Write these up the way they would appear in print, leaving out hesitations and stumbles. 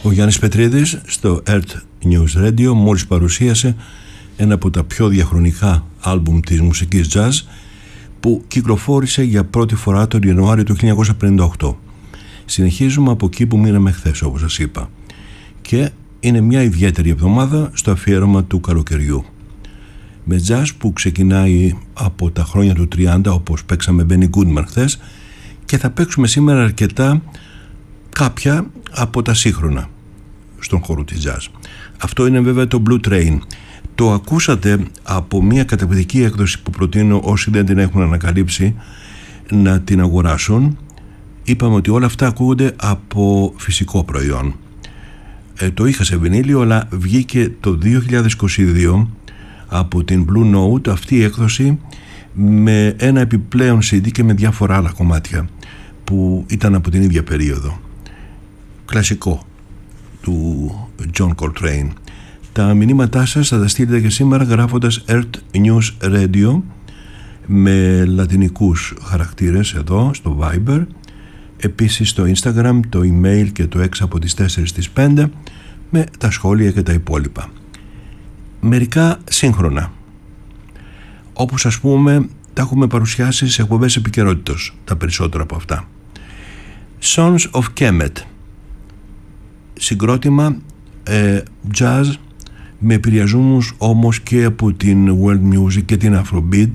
Ο Γιάννης Πετρίδης στο Earth News Radio μόλις παρουσίασε ένα από τα πιο διαχρονικά άλμπουμ της μουσικής jazz που κυκλοφόρησε για πρώτη φορά τον Ιανουάριο του 1958. Συνεχίζουμε από εκεί που μείναμε χθες, όπως σας είπα, και είναι μια ιδιαίτερη εβδομάδα στο αφιέρωμα του καλοκαιριού, με jazz που ξεκινάει από τα χρόνια του 30, όπως παίξαμε Benny Goodman χθες, και θα παίξουμε σήμερα αρκετά κάποια από τα σύγχρονα στον χώρο της jazz. Αυτό είναι βέβαια το Blue Train. Το ακούσατε από μια καταπληκτική έκδοση που προτείνω όσοι δεν την έχουν ανακαλύψει να την αγοράσουν. Είπαμε ότι όλα αυτά ακούγονται από φυσικό προϊόν. Το είχα σε βινίλιο, αλλά βγήκε το 2022 από την Blue Note αυτή η έκδοση με ένα επιπλέον CD και με διάφορα άλλα κομμάτια που ήταν από την ίδια περίοδο. Κλασικό του John Coltrane. Τα μηνύματά σας θα τα στείλετε και σήμερα γράφοντας Earth News Radio με λατινικούς χαρακτήρες εδώ στο Viber, επίσης στο Instagram, το email και το 6 από τις 4 στις 5 με τα σχόλια και τα υπόλοιπα. Μερικά σύγχρονα, όπως ας πούμε τα έχουμε παρουσιάσει σε εκπομπές επικαιρότητος, τα περισσότερα από αυτά. Sons of Kemet, συγκρότημα jazz με επηρεασμούς όμως και από την world music και την afrobeat,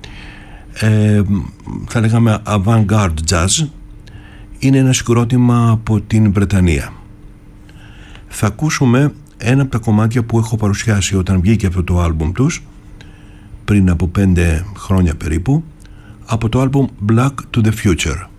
θα λέγαμε avant-garde jazz. Είναι ένα συγκρότημα από την Βρετανία. Θα ακούσουμε ένα από τα κομμάτια που έχω παρουσιάσει όταν βγήκε αυτό το άλμπουμ τους πριν από 5 χρόνια περίπου, από το άλμπουμ Black to the Future.